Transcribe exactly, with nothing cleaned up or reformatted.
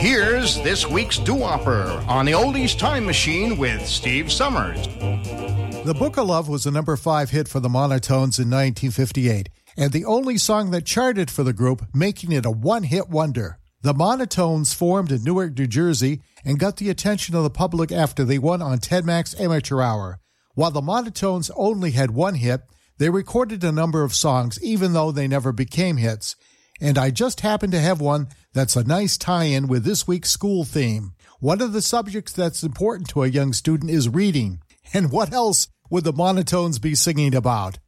Here's this week's doo-wopper on the Oldies Time Machine with Steve Summers. The Book of Love was a number five hit for the Monotones in nineteen fifty-eight, and the only song that charted for the group, making it a one-hit wonder. The Monotones formed in Newark, New Jersey, and got the attention of the public after they won on Ted Mack's Amateur Hour. While the Monotones only had one hit, they recorded a number of songs, even though they never became hits. And I just happen to have one that's a nice tie-in with this week's school theme. One of the subjects that's important to a young student is reading. And what else would the Monotones be singing about?